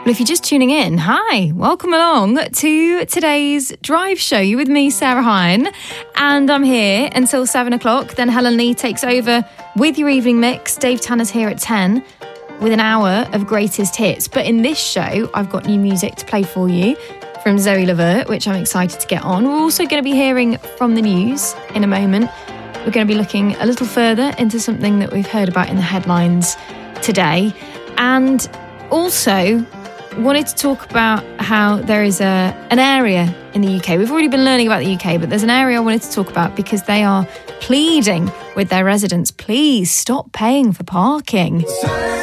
Well, if you're just tuning in, hi, welcome along to today's drive show. You're with me, Sarah Hine, and I'm here until 7 o'clock. Then Helen Lee takes over with your evening mix. Dave Tanner's here at 10 with an hour of greatest hits. But in this show, I've got new music to play for you from Zoe Levert, which I'm excited to get on. We're also going to be hearing from the news in a moment. We're going to be looking a little further into something that we've heard about in the headlines today. And also wanted to talk about how there is an area in the UK. We've already been learning about the UK, but there's an area I wanted to talk about because they are pleading with their residents, please stop paying for parking.